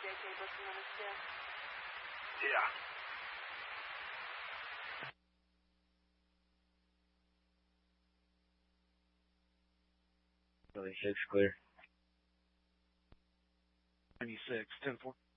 JK booking on his 10. Yeah. Really 6 clear. 96, 10-4.